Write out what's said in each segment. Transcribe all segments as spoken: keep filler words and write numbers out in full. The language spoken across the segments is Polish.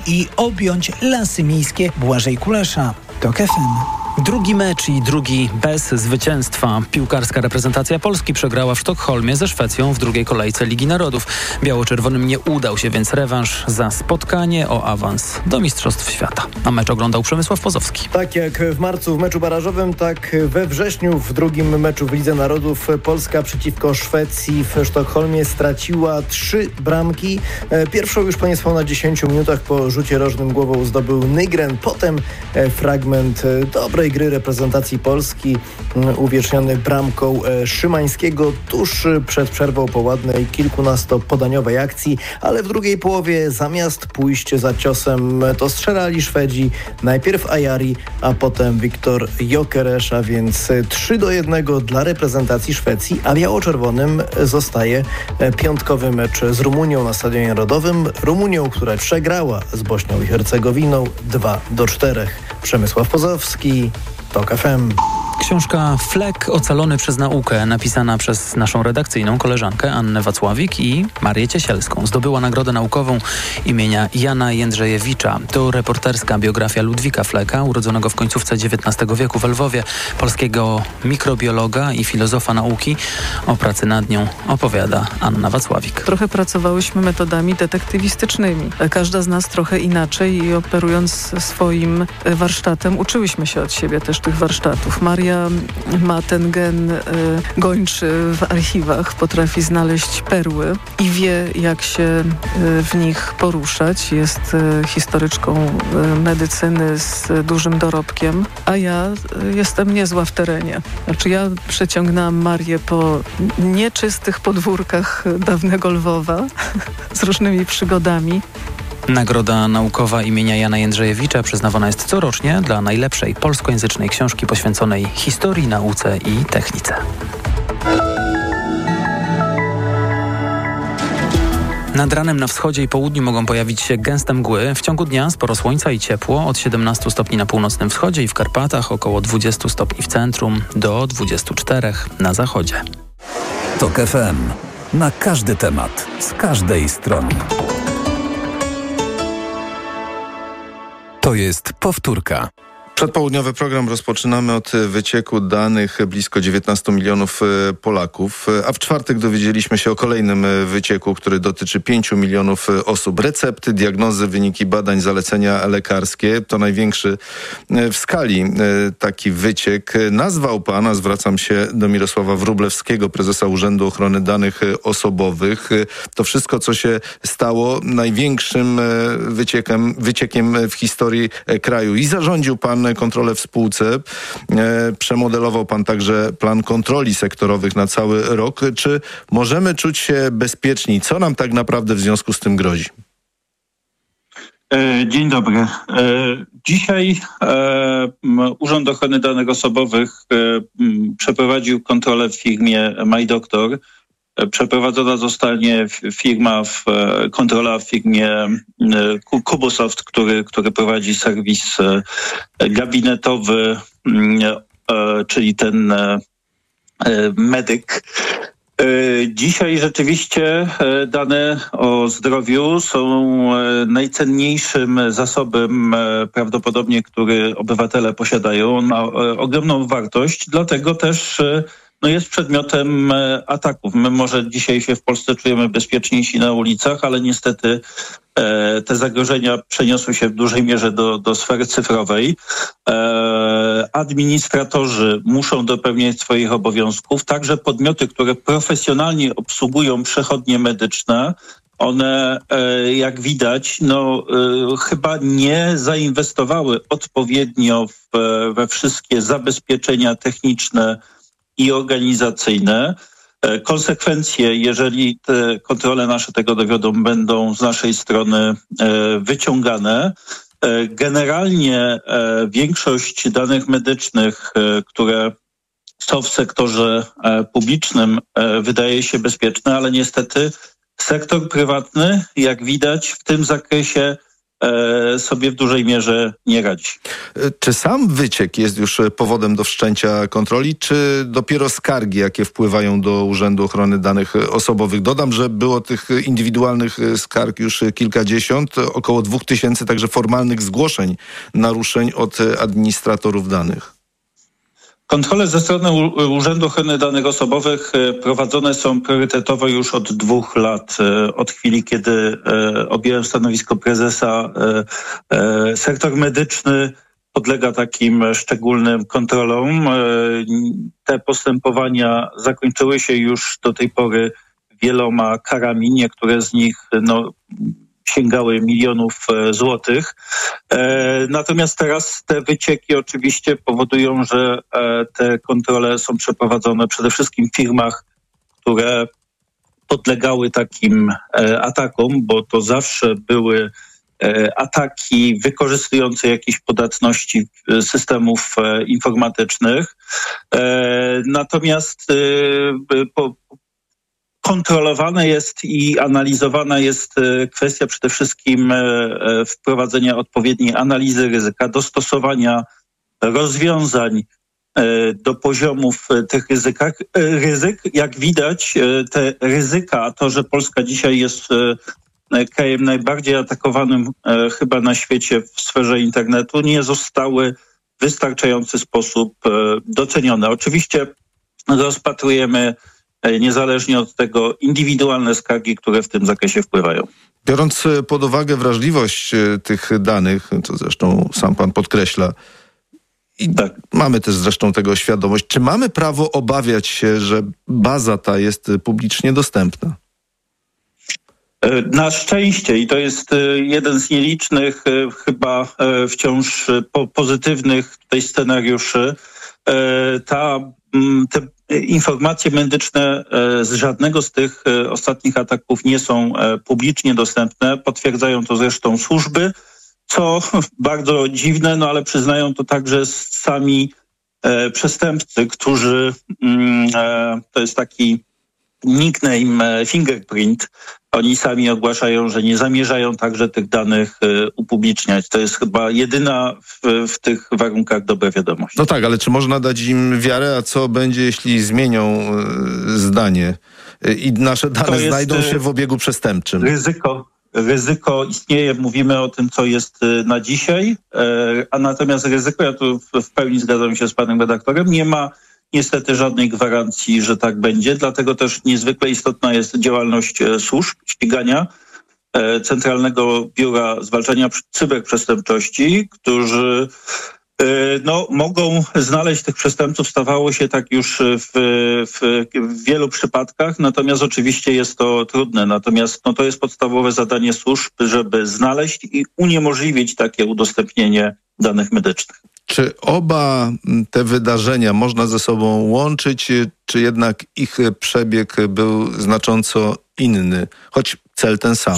i objąć lasy miejskie. Błażej Kulesza, TOK F M. Drugi mecz i drugi bez zwycięstwa. Piłkarska reprezentacja Polski przegrała w Sztokholmie ze Szwecją w drugiej kolejce Ligi Narodów. Biało-czerwonym nie udał się więc rewanż za spotkanie o awans do Mistrzostw Świata. A mecz oglądał Przemysław Pozowski. Tak jak w marcu w meczu barażowym, tak we wrześniu w drugim meczu w Lidze Narodów Polska przeciwko Szwecji w Sztokholmie straciła trzy bramki. Pierwszą już po niespełna dziesięciu minutach po rzucie rożnym głową zdobył Nygren. Potem fragment dobrej gry reprezentacji Polski uwieczniony bramką Szymańskiego tuż przed przerwą po ładnej kilkunastopodaniowej akcji, ale w drugiej połowie zamiast pójść za ciosem to strzelali Szwedzi, najpierw Ajari, a potem Wiktor Gyökeres, a więc trzy do jednego dla reprezentacji Szwecji, a biało-czerwonym zostaje piątkowy mecz z Rumunią na Stadionie Narodowym. Rumunią, która przegrała z Bośnią i Hercegowiną dwa do czterech. Przemysław Pozowski, TOK F M. Książka Flek ocalony przez naukę, napisana przez naszą redakcyjną koleżankę Annę Wacławik i Marię Ciesielską, zdobyła nagrodę naukową imienia Jana Jędrzejewicza. To reporterska biografia Ludwika Fleka, urodzonego w końcówce dziewiętnastego wieku w Lwowie, polskiego mikrobiologa i filozofa nauki. O pracy nad nią opowiada Anna Wacławik. Trochę pracowałyśmy metodami detektywistycznymi. Każda z nas trochę inaczej i operując swoim warsztatem uczyłyśmy się od siebie też tych warsztatów. Maria ma ten gen y, gończy w archiwach, potrafi znaleźć perły i wie, jak się y, w nich poruszać. Jest y, historyczką y, medycyny z dużym dorobkiem, a ja y, jestem niezła w terenie. Znaczy ja przeciągnęłam Marię po nieczystych podwórkach dawnego Lwowa z różnymi przygodami. Nagroda naukowa imienia Jana Jędrzejewicza przyznawana jest corocznie dla najlepszej polskojęzycznej książki poświęconej historii, nauce i technice. Nad ranem na wschodzie i południu mogą pojawić się gęste mgły. W ciągu dnia sporo słońca i ciepło, od siedemnastu stopni na północnym wschodzie i w Karpatach, około dwudziestu stopni w centrum do dwudziestu czterech na zachodzie. TOK F M. Na każdy temat, z każdej strony. To jest powtórka. Przedpołudniowy program rozpoczynamy od wycieku danych blisko dziewiętnastu milionów Polaków, a w czwartek dowiedzieliśmy się o kolejnym wycieku, który dotyczy pięciu milionów osób. Recepty, diagnozy, wyniki badań, zalecenia lekarskie to największy w skali taki wyciek. Nazwał pan, a zwracam się do Mirosława Wróblewskiego, prezesa Urzędu Ochrony Danych Osobowych. To wszystko, co się stało, największym wyciekiem, wyciekiem w historii kraju. I zarządził pan kontrolę w spółce. E, przemodelował pan także plan kontroli sektorowych na cały rok. Czy możemy czuć się bezpieczni? Co nam tak naprawdę w związku z tym grozi? E, dzień dobry. E, dzisiaj e, Urząd Ochrony Danych Osobowych e, m, przeprowadził kontrolę w firmie MyDoctor. Przeprowadzona zostanie firma, w, kontrola w firmie Kubosoft, który, który prowadzi serwis gabinetowy, czyli ten medyk. Dzisiaj rzeczywiście dane o zdrowiu są najcenniejszym zasobem prawdopodobnie, który obywatele posiadają. On ma ogromną wartość, dlatego też no jest przedmiotem ataków. My może dzisiaj się w Polsce czujemy bezpieczniejsi na ulicach, ale niestety e, te zagrożenia przeniosły się w dużej mierze do, do sfery cyfrowej. E, administratorzy muszą dopełniać swoich obowiązków, także podmioty, które profesjonalnie obsługują przechodnie medyczne, one, e, jak widać, no e, chyba nie zainwestowały odpowiednio w, we wszystkie zabezpieczenia techniczne i organizacyjne. Konsekwencje, jeżeli te kontrole nasze tego dowiodą, będą z naszej strony wyciągane. Generalnie większość danych medycznych, które są w sektorze publicznym, wydaje się bezpieczne, ale niestety sektor prywatny, jak widać, w tym zakresie sobie w dużej mierze nie radzi. Czy sam wyciek jest już powodem do wszczęcia kontroli, czy dopiero skargi, jakie wpływają do Urzędu Ochrony Danych Osobowych? Dodam, że było tych indywidualnych skarg już kilkadziesiąt, około dwóch tysięcy także formalnych zgłoszeń naruszeń od administratorów danych. Kontrole ze strony Urzędu Ochrony Danych Osobowych prowadzone są priorytetowo już od dwóch lat. Od chwili, kiedy objąłem stanowisko prezesa, sektor medyczny podlega takim szczególnym kontrolom. Te postępowania zakończyły się już do tej pory wieloma karami. Niektóre z nich no, sięgały milionów złotych. E, natomiast teraz te wycieki oczywiście powodują, że e, te kontrole są przeprowadzone przede wszystkim w firmach, które podlegały takim e, atakom, bo to zawsze były e, ataki wykorzystujące jakieś podatności systemów e, informatycznych. E, natomiast e, po, kontrolowane jest i analizowana jest kwestia przede wszystkim wprowadzenia odpowiedniej analizy ryzyka, dostosowania rozwiązań do poziomów tych ryzykach, ryzyk. Jak widać, te ryzyka, to, że Polska dzisiaj jest krajem najbardziej atakowanym chyba na świecie w sferze internetu, nie zostały w wystarczający sposób docenione. Oczywiście rozpatrujemy niezależnie od tego indywidualne skargi, które w tym zakresie wpływają. Biorąc pod uwagę wrażliwość tych danych, co zresztą sam pan podkreśla, i tak. Mamy też zresztą tego świadomość, czy mamy prawo obawiać się, że baza ta jest publicznie dostępna? Na szczęście, i to jest jeden z nielicznych chyba wciąż pozytywnych tutaj scenariuszy, ta, te informacje medyczne z żadnego z tych ostatnich ataków nie są publicznie dostępne. Potwierdzają to zresztą służby, co bardzo dziwne, no ale przyznają to także sami przestępcy, którzy, to jest taki nickname Fingerprint, oni sami ogłaszają, że nie zamierzają także tych danych upubliczniać. To jest chyba jedyna w, w tych warunkach dobra wiadomość. No tak, ale czy można dać im wiarę, a co będzie, jeśli zmienią zdanie i nasze dane znajdą się w obiegu przestępczym? Ryzyko, ryzyko istnieje, mówimy o tym, co jest na dzisiaj, a natomiast ryzyko, ja tu w pełni zgadzam się z panem redaktorem, nie ma niestety żadnej gwarancji, że tak będzie, dlatego też niezwykle istotna jest działalność służb ścigania Centralnego Biura Zwalczania Cyberprzestępczości, którzy no, mogą znaleźć tych przestępców. Stawało się tak już w, w, w wielu przypadkach, natomiast oczywiście jest to trudne. Natomiast no, to jest podstawowe zadanie służb, żeby znaleźć i uniemożliwić takie udostępnienie danych medycznych. Czy oba te wydarzenia można ze sobą łączyć, czy jednak ich przebieg był znacząco inny, choć cel ten sam?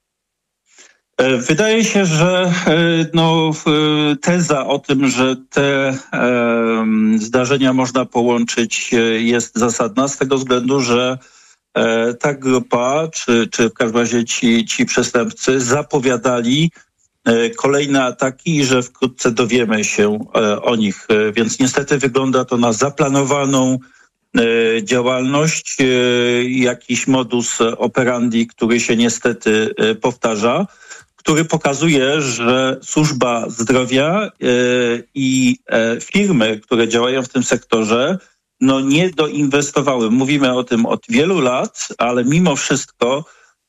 Wydaje się, że no, teza o tym, że te e, zdarzenia można połączyć, jest zasadna z tego względu, że e, ta grupa, czy, czy w każdym razie ci, ci przestępcy zapowiadali kolejne ataki i że wkrótce dowiemy się o nich. Więc niestety wygląda to na zaplanowaną działalność, jakiś modus operandi, który się niestety powtarza, który pokazuje, że służba zdrowia i firmy, które działają w tym sektorze, no nie doinwestowały. Mówimy o tym od wielu lat, ale mimo wszystko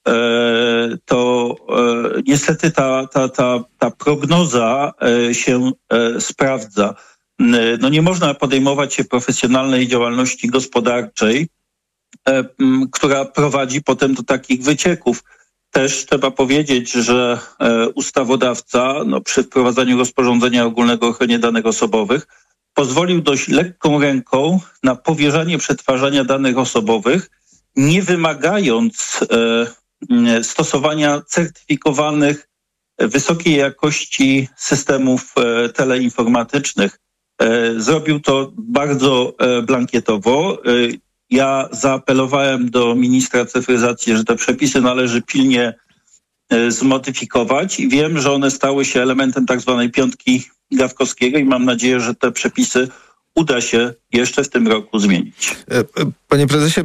to niestety ta, ta, ta, ta prognoza się sprawdza. No nie można podejmować się profesjonalnej działalności gospodarczej, która prowadzi potem do takich wycieków. Też trzeba powiedzieć, że ustawodawca no, przy wprowadzaniu rozporządzenia ogólnego o ochronie danych osobowych pozwolił dość lekką ręką na powierzanie przetwarzania danych osobowych, nie wymagając stosowania certyfikowanych wysokiej jakości systemów teleinformatycznych. Zrobił to bardzo blankietowo. Ja zaapelowałem do ministra cyfryzacji, że te przepisy należy pilnie zmodyfikować i wiem, że one stały się elementem tak zwanej piątki Gawkowskiego i mam nadzieję, że te przepisy uda się jeszcze w tym roku zmienić. Panie prezesie,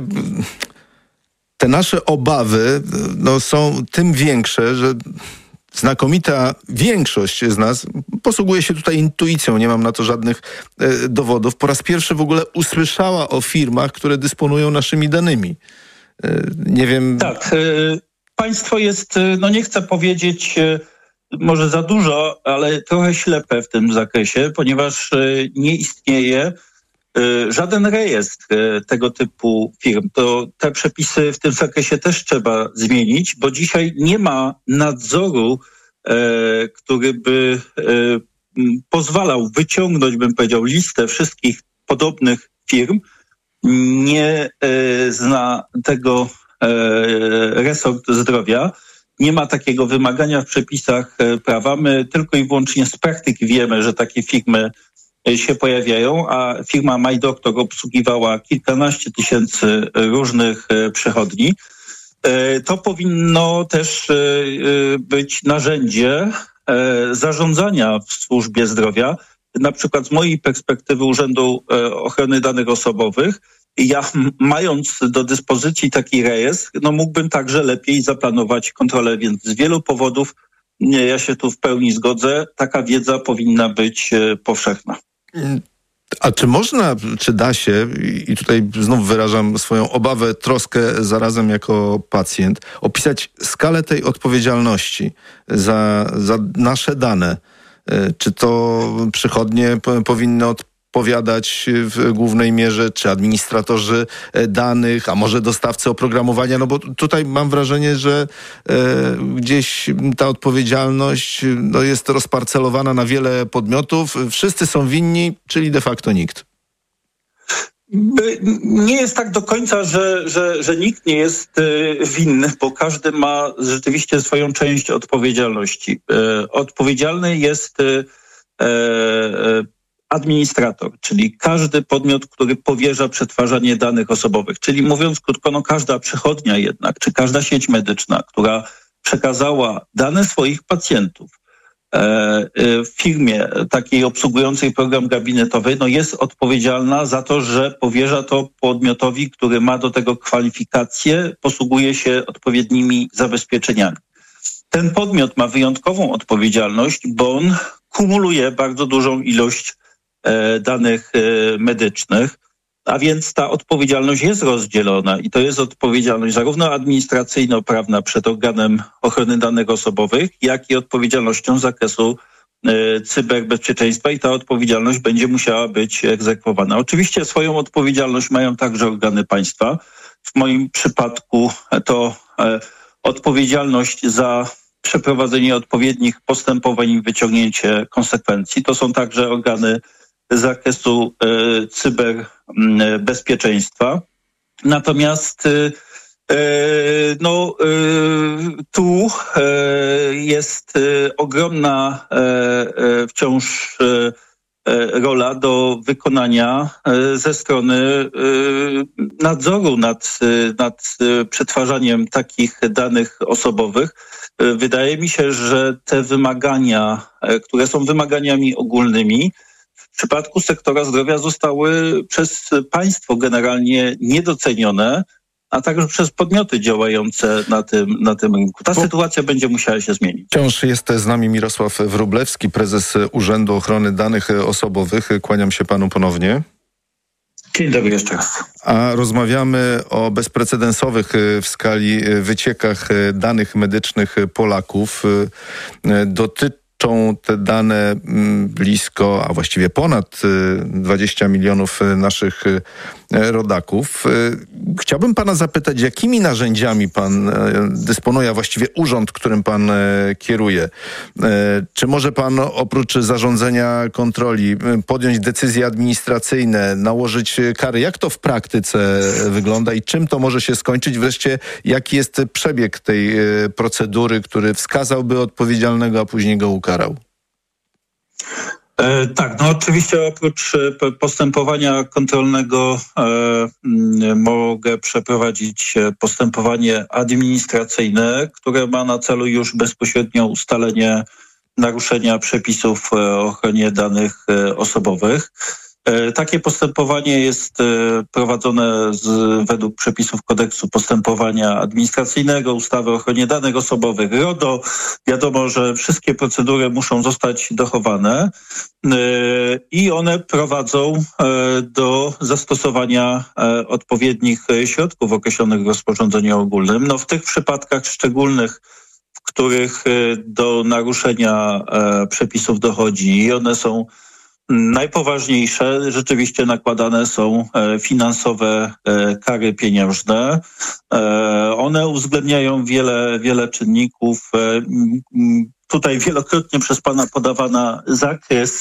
te nasze obawy no, są tym większe, że znakomita większość z nas posługuje się tutaj intuicją, nie mam na to żadnych e, dowodów. Po raz pierwszy w ogóle usłyszała o firmach, które dysponują naszymi danymi. E, nie wiem... Tak, e, państwo jest, no nie chcę powiedzieć e, może za dużo, ale trochę ślepe w tym zakresie, ponieważ e, nie istnieje e, żaden rejestr e, tego typu firm. To te przepisy w tym zakresie też trzeba zmienić, bo dzisiaj nie ma nadzoru, e, który by e, pozwalał wyciągnąć, bym powiedział, listę wszystkich podobnych firm. Nie e, zna tego e, resort zdrowia. Nie ma takiego wymagania w przepisach e, prawa. My tylko i wyłącznie z praktyki wiemy, że takie firmy się pojawiają, a firma MyDoctor obsługiwała kilkanaście tysięcy różnych przychodni. To powinno też być narzędzie zarządzania w służbie zdrowia. Na przykład z mojej perspektywy Urzędu Ochrony Danych Osobowych, ja mając do dyspozycji taki rejestr, no mógłbym także lepiej zaplanować kontrolę, więc z wielu powodów ja się tu w pełni zgodzę. Taka wiedza powinna być powszechna. A czy można, czy da się, i tutaj znów wyrażam swoją obawę, troskę zarazem jako pacjent, opisać skalę tej odpowiedzialności za, za nasze dane? Czy to przychodnie powinny odpowiadać w głównej mierze, czy administratorzy danych, a może dostawcy oprogramowania? No bo tutaj mam wrażenie, że e, gdzieś ta odpowiedzialność no, jest rozparcelowana na wiele podmiotów. Wszyscy są winni, czyli de facto nikt. Nie jest tak do końca, że, że, że nikt nie jest winny, bo każdy ma rzeczywiście swoją część odpowiedzialności. Odpowiedzialny jest administrator, czyli każdy podmiot, który powierza przetwarzanie danych osobowych. Czyli mówiąc krótko, no każda przychodnia jednak, czy każda sieć medyczna, która przekazała dane swoich pacjentów w firmie takiej obsługującej program gabinetowy, no jest odpowiedzialna za to, że powierza to podmiotowi, który ma do tego kwalifikacje, posługuje się odpowiednimi zabezpieczeniami. Ten podmiot ma wyjątkową odpowiedzialność, bo on kumuluje bardzo dużą ilość e, danych e, medycznych, a więc ta odpowiedzialność jest rozdzielona i to jest odpowiedzialność zarówno administracyjno-prawna przed organem ochrony danych osobowych, jak i odpowiedzialnością z zakresu e, cyberbezpieczeństwa i ta odpowiedzialność będzie musiała być egzekwowana. Oczywiście swoją odpowiedzialność mają także organy państwa. W moim przypadku to e, odpowiedzialność za przeprowadzenie odpowiednich postępowań i wyciągnięcie konsekwencji. To są także organy z zakresu e, cyberbezpieczeństwa. Natomiast e, no, e, tu e, jest e, ogromna e, e, wciąż e, rola do wykonania ze strony nadzoru nad, nad przetwarzaniem takich danych osobowych. Wydaje mi się, że te wymagania, które są wymaganiami ogólnymi, w przypadku sektora zdrowia zostały przez państwo generalnie niedocenione, a także przez podmioty działające na tym, na tym rynku. Ta Bo... sytuacja będzie musiała się zmienić. Wciąż jest z nami Mirosław Wróblewski, prezes Urzędu Ochrony Danych Osobowych. Kłaniam się panu ponownie. Dzień dobry jeszcze raz. A rozmawiamy o bezprecedensowych w skali wyciekach danych medycznych Polaków. Dotyczy te dane blisko, a właściwie ponad dwadzieścia milionów naszych rodaków. Chciałbym pana zapytać, jakimi narzędziami pan dysponuje, a właściwie urząd, którym pan kieruje? Czy może pan oprócz zarządzenia kontroli podjąć decyzje administracyjne, nałożyć kary? Jak to w praktyce wygląda i czym to może się skończyć? Wreszcie, jaki jest przebieg tej procedury, który wskazałby odpowiedzialnego, a później go ukarał? E, tak, no oczywiście oprócz e, postępowania kontrolnego e, m, mogę przeprowadzić postępowanie administracyjne, które ma na celu już bezpośrednio ustalenie naruszenia przepisów o ochronie danych e, osobowych. Takie postępowanie jest prowadzone z, według przepisów Kodeksu Postępowania Administracyjnego, ustawy o ochronie danych osobowych, RODO. Wiadomo, że wszystkie procedury muszą zostać dochowane i one prowadzą do zastosowania odpowiednich środków określonych w rozporządzeniu ogólnym. No, w tych przypadkach szczególnych, w których do naruszenia przepisów dochodzi i one są najpoważniejsze, rzeczywiście nakładane są finansowe kary pieniężne. One uwzględniają wiele, wiele czynników. Tutaj wielokrotnie przez pana podawana zakres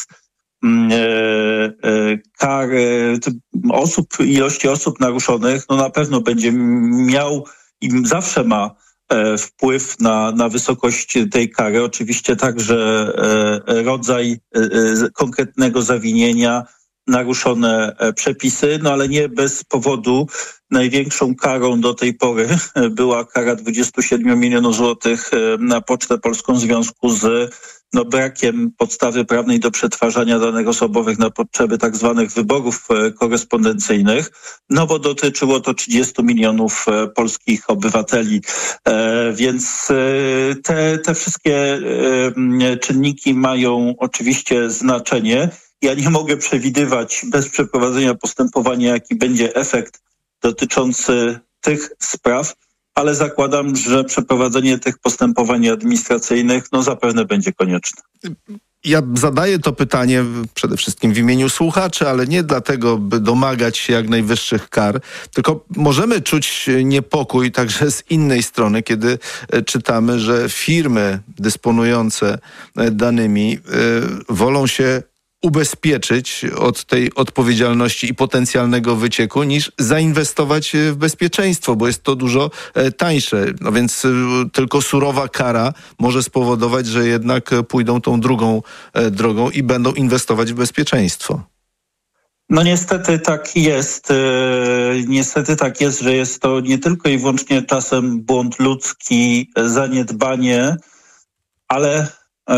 kar osób, ilości osób naruszonych, no na pewno będzie miał i zawsze ma wpływ na, na wysokość tej kary. Oczywiście także e, rodzaj e, konkretnego zawinienia, naruszone przepisy, no ale nie bez powodu największą karą do tej pory była kara dwadzieścia siedem milionów złotych na Pocztę Polską w związku z no, brakiem podstawy prawnej do przetwarzania danych osobowych na potrzeby tak zwanych wyborów korespondencyjnych, no bo dotyczyło to trzydziestu milionów polskich obywateli. E, więc te, te wszystkie e, czynniki mają oczywiście znaczenie. Ja nie mogę przewidywać bez przeprowadzenia postępowania, jaki będzie efekt dotyczący tych spraw, ale zakładam, że przeprowadzenie tych postępowań administracyjnych no zapewne będzie konieczne. Ja zadaję to pytanie przede wszystkim w imieniu słuchaczy, ale nie dlatego, by domagać się jak najwyższych kar, tylko możemy czuć niepokój także z innej strony, kiedy czytamy, że firmy dysponujące danymi yy, wolą się ubezpieczyć od tej odpowiedzialności i potencjalnego wycieku, niż zainwestować w bezpieczeństwo, bo jest to dużo tańsze. No więc tylko surowa kara może spowodować, że jednak pójdą tą drugą drogą i będą inwestować w bezpieczeństwo. No niestety tak jest. Niestety tak jest, że jest to nie tylko i wyłącznie czasem błąd ludzki, zaniedbanie, ale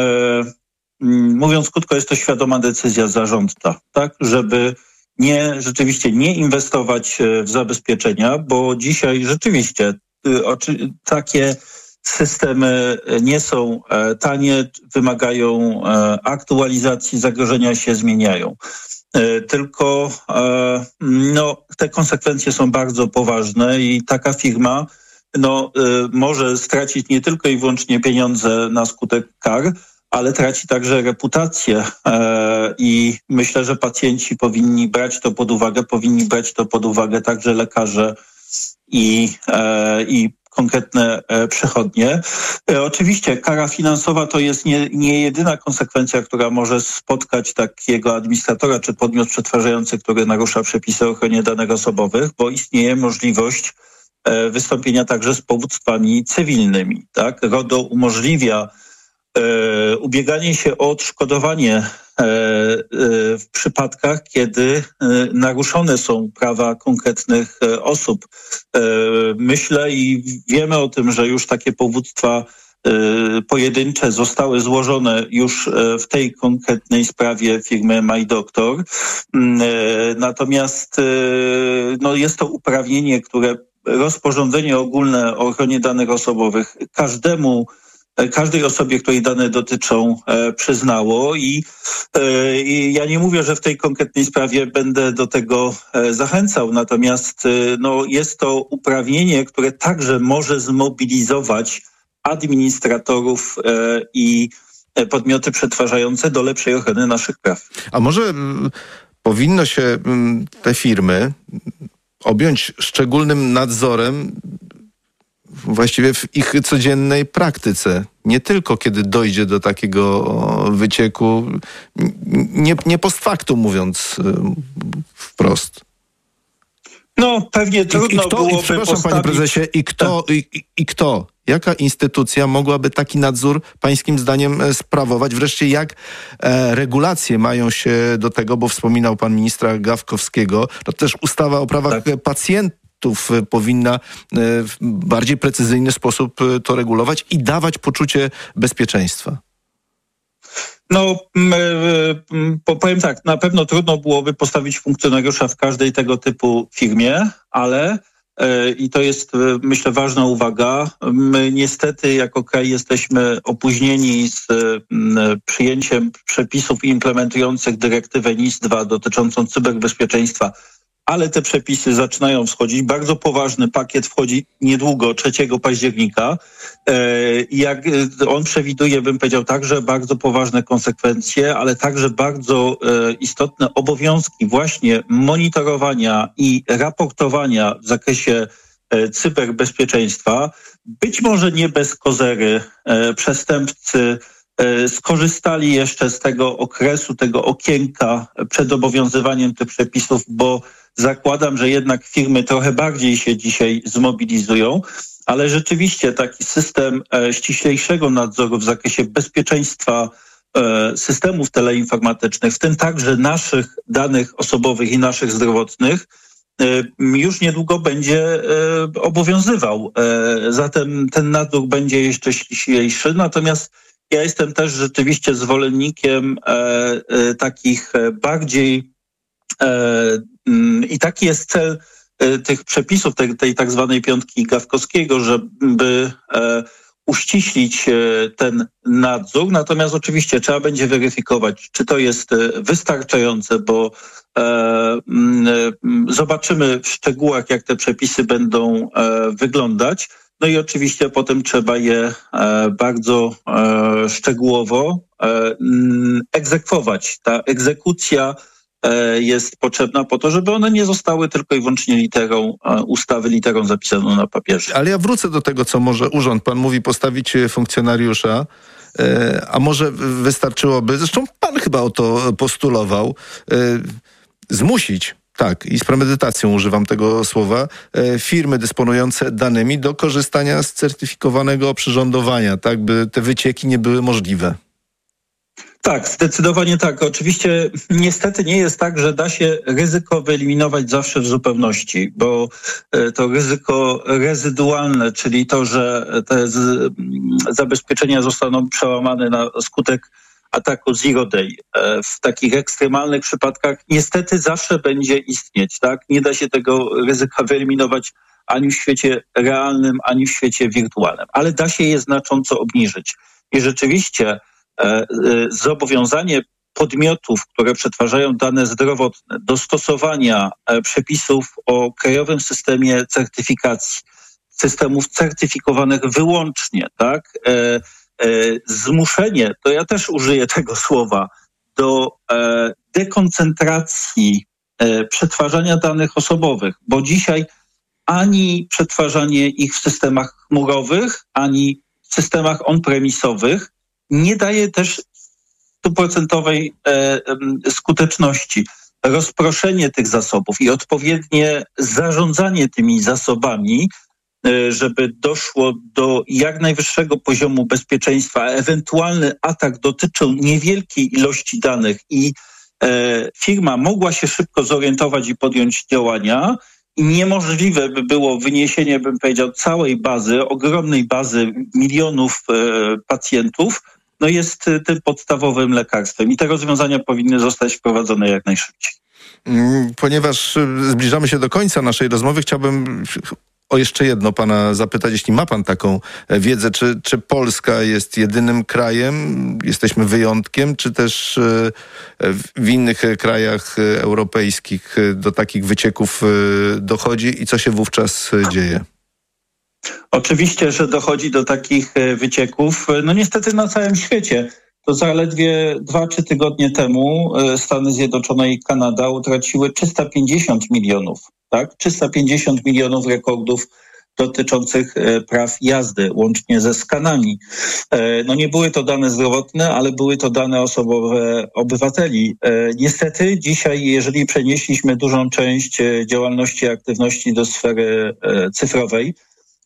mówiąc krótko, jest to świadoma decyzja zarządcza, tak, żeby nie, rzeczywiście nie inwestować w zabezpieczenia, bo dzisiaj rzeczywiście oczy, takie systemy nie są tanie, wymagają aktualizacji, zagrożenia się zmieniają. Tylko no, te konsekwencje są bardzo poważne i taka firma no, może stracić nie tylko i wyłącznie pieniądze na skutek kar, ale traci także reputację e, i myślę, że pacjenci powinni brać to pod uwagę, powinni brać to pod uwagę także lekarze i, e, i konkretne e, przechodnie. E, oczywiście kara finansowa to jest nie, nie jedyna konsekwencja, która może spotkać takiego administratora czy podmiot przetwarzający, który narusza przepisy o ochronie danych osobowych, bo istnieje możliwość e, wystąpienia także z powództwami cywilnymi. Tak? RODO umożliwia E, ubieganie się o odszkodowanie e, e, w przypadkach, kiedy e, naruszone są prawa konkretnych e, osób. E, myślę i wiemy o tym, że już takie powództwa e, pojedyncze zostały złożone już e, w tej konkretnej sprawie firmy MyDoctor. E, natomiast e, no jest to uprawnienie, które rozporządzenie ogólne o ochronie danych osobowych każdemu każdej osobie, której dane dotyczą, e, przyznało i, e, i ja nie mówię, że w tej konkretnej sprawie będę do tego e, zachęcał, natomiast e, no, jest to uprawnienie, które także może zmobilizować administratorów e, i podmioty przetwarzające do lepszej ochrony naszych praw. A może m, powinno się m, te firmy objąć szczególnym nadzorem właściwie w ich codziennej praktyce. Nie tylko kiedy dojdzie do takiego wycieku, nie, nie post factum, mówiąc wprost. No pewnie trudno I, i kto, byłoby i, przepraszam postawić... panie prezesie, i kto, i, i kto Jaka instytucja mogłaby taki nadzór pańskim zdaniem sprawować? Wreszcie jak e, regulacje mają się do tego, bo wspominał pan ministra Gawkowskiego, to też ustawa o prawach tak. pacjentów powinna w bardziej precyzyjny sposób to regulować i dawać poczucie bezpieczeństwa. No, powiem tak, na pewno trudno byłoby postawić funkcjonariusza w każdej tego typu firmie, ale i to jest, myślę, ważna uwaga. My niestety jako kraj jesteśmy opóźnieni z przyjęciem przepisów implementujących dyrektywę N I S dwa dotyczącą cyberbezpieczeństwa, ale te przepisy zaczynają wschodzić. Bardzo poważny pakiet wchodzi niedługo, trzeciego października. Jak on przewiduje, bym powiedział, także bardzo poważne konsekwencje, ale także bardzo istotne obowiązki właśnie monitorowania i raportowania w zakresie cyberbezpieczeństwa. Być może nie bez kozery przestępcy skorzystali jeszcze z tego okresu, tego okienka przed obowiązywaniem tych przepisów, bo zakładam, że jednak firmy trochę bardziej się dzisiaj zmobilizują, ale rzeczywiście taki system ściślejszego nadzoru w zakresie bezpieczeństwa systemów teleinformatycznych, w tym także naszych danych osobowych i naszych zdrowotnych, już niedługo będzie obowiązywał. Zatem ten nadzór będzie jeszcze ściślejszy, natomiast ja jestem też rzeczywiście zwolennikiem e, e, takich bardziej e, i taki jest cel e, tych przepisów, tej, tej tak zwanej piątki Gawkowskiego, żeby e, uściślić e, ten nadzór. Natomiast oczywiście trzeba będzie weryfikować, czy to jest wystarczające, bo e, e, zobaczymy w szczegółach, jak te przepisy będą e, wyglądać. No i oczywiście potem trzeba je e, bardzo e, szczegółowo e, egzekwować. Ta egzekucja e, jest potrzebna po to, żeby one nie zostały tylko i wyłącznie literą e, ustawy, literą zapisaną na papierze. Ale ja wrócę do tego, co może urząd. Pan mówi postawić funkcjonariusza, e, a może wystarczyłoby, zresztą pan chyba o to postulował, e, zmusić Tak, i z premedytacją używam tego słowa, e, firmy dysponujące danymi do korzystania z certyfikowanego oprzyrządowania, tak by te wycieki nie były możliwe. Tak, zdecydowanie tak. Oczywiście niestety nie jest tak, że da się ryzyko wyeliminować zawsze w zupełności, bo to ryzyko rezydualne, czyli to, że te z, zabezpieczenia zostaną przełamane na skutek ataku Zero Day w takich ekstremalnych przypadkach niestety zawsze będzie istnieć, tak? Nie da się tego ryzyka wyeliminować ani w świecie realnym, ani w świecie wirtualnym, ale da się je znacząco obniżyć. I rzeczywiście e, zobowiązanie podmiotów, które przetwarzają dane zdrowotne do stosowania e, przepisów o krajowym systemie certyfikacji, systemów certyfikowanych wyłącznie, tak? E, zmuszenie, to ja też użyję tego słowa, do e, dekoncentracji e, przetwarzania danych osobowych, bo dzisiaj ani przetwarzanie ich w systemach chmurowych, ani w systemach on-premisowych nie daje też stuprocentowej e, skuteczności. Rozproszenie tych zasobów i odpowiednie zarządzanie tymi zasobami, żeby doszło do jak najwyższego poziomu bezpieczeństwa, a ewentualny atak dotyczył niewielkiej ilości danych i e, firma mogła się szybko zorientować i podjąć działania, i niemożliwe by było wyniesienie, bym powiedział, całej bazy, ogromnej bazy milionów e, pacjentów, no jest tym podstawowym lekarstwem i te rozwiązania powinny zostać wprowadzone jak najszybciej. Ponieważ zbliżamy się do końca naszej rozmowy, chciałbym o jeszcze jedno pana zapytać, jeśli ma pan taką wiedzę, czy, czy Polska jest jedynym krajem, jesteśmy wyjątkiem, czy też w innych krajach europejskich do takich wycieków dochodzi i co się wówczas dzieje? Oczywiście, że dochodzi do takich wycieków, no niestety na całym świecie. To zaledwie dwa, trzy tygodnie temu Stany Zjednoczone i Kanada utraciły trzysta pięćdziesiąt milionów, tak? trzysta pięćdziesiąt milionów rekordów dotyczących praw jazdy, łącznie ze skanami. No nie były to dane zdrowotne, ale były to dane osobowe obywateli. Niestety dzisiaj, jeżeli przenieśliśmy dużą część działalności i aktywności do sfery cyfrowej,